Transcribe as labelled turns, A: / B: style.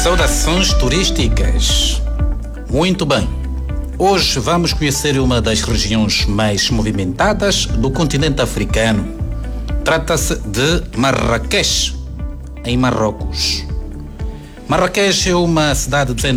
A: Saudações turísticas. Muito bem. Hoje vamos conhecer uma das regiões mais movimentadas do continente africano. Trata-se de Marrakech, em Marrocos. Marrakech é uma cidade do centro